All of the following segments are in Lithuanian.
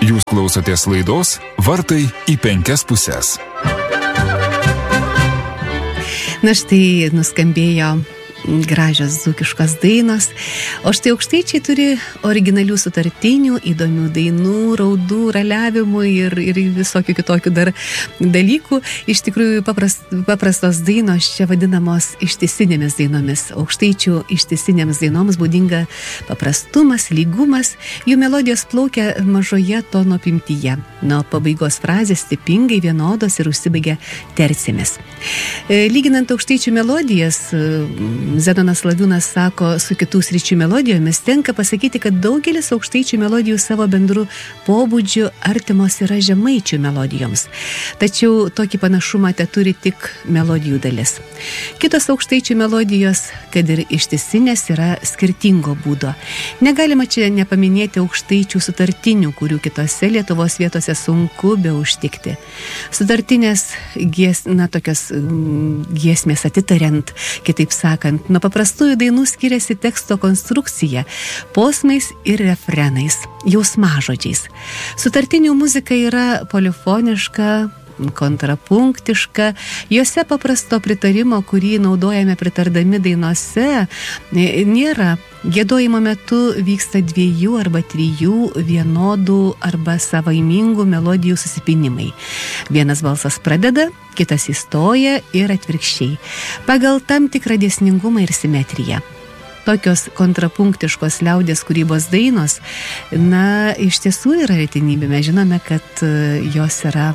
Jūs klausotės laidos Vartai į 5 puses. Na štai nuskambėjo gražios dzūkiškos dainos, o štai aukštaičiai turi originalių sutartinių, įdomių dainų, raudų, raliavimų ir visokių kitokių dar dalykų. Iš tikrųjų paprastos dainos čia vadinamos ištisinėmis dainomis. Aukštaičių ištisinėms dainoms būdinga paprastumas, lygumas, jų melodijos plaukia mažoje tono apimtyje. Nuo pabaigos frazės stipingai vienodos ir užsibaigia tercėmis. Lyginant aukštaičių melodijas, Zenonas Slaviūnas sako, su kitų sričių melodijomis tenka pasakyti, kad daugelis aukštaičių melodijų savo bendru pobūdžiu artimos yra žemaičių melodijoms. Tačiau tokį panašumą teturi tik melodijų dalis. Kitos aukštaičių melodijos, kad ir ištisinės, yra skirtingo būdo. Negalima čia nepaminėti aukštaičių sutartinių, kurių kitose Lietuvos vietose sunku be užtikti. Sutartinės tokios giesmės atitariant, kitaip sakant, nuo paprastųjų dainų skiriasi teksto konstrukcija, posmais ir refrenais, jausmažodžiais. Sutartinių muzika yra polifoniška, kontrapunktiška, jose paprasto pritarimo, kurį naudojame pritardami dainose, nėra. Giedojimo metu vyksta 2 arba 3 vienodų arba savaimingų melodijų susipynimai. Vienas balsas pradeda, kitas įstoja ir atvirkščiai, pagal tam tikrą dėsningumą ir simetriją. Tokios kontrapunktiškos liaudės kūrybos dainos, iš tiesų yra retenybė. Mes žinome, kad jos yra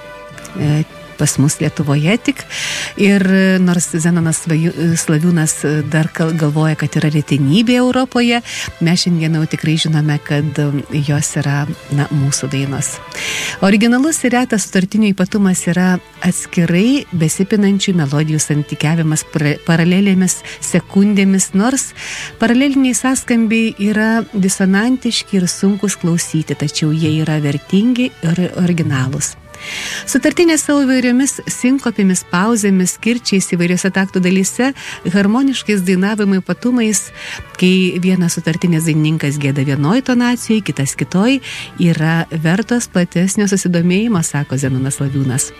pas mus Lietuvoje tik. Ir nors Zenonas Slaviūnas dar galvoja, kad yra retenybė Europoje, mes šiandien jau tikrai žinome, kad jos yra mūsų dainos. Originalus ir retas sutartinių ypatumas yra atskirai besipinančių melodijų santykiavimas paralelėmis sekundėmis, nors paraleliniai sąskambiai yra disonantiški ir sunkus klausyti, tačiau jie yra vertingi ir originalūs. Sutartinės savo įvairiomis sinkopėmis, pauzėmis, kirčiais įvairiose taktų dalyse, harmoniškais dainavimo ypatumais, kai vienas sutartinės dainininkas gieda vienoj tonacijai, kitas kitoj, yra vertos platesnio susidomėjimo, sako Zenonas Slaviūnas.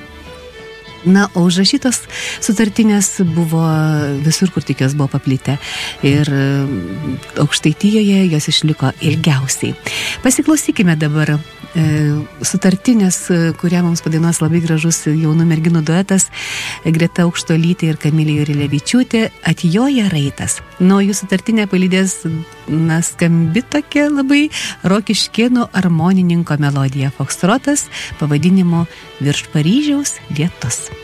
O užrašytos sutartinės buvo visur, kur tik jos buvo paplitę. Ir Aukštaitijoje jos išliko ilgiausiai. Pasiklausykime dabar sutartinės, kurią mums padainuos labai gražus jaunų merginų duetas Greta Aukštuolytė ir Kamilė Jurilevičiūtė, Atjoja raitas. Jų sutartinę palydės skambi tokia labai rokiškėnų armonininko melodija, fokstrotas pavadinimu Virš Paryžiaus lietus.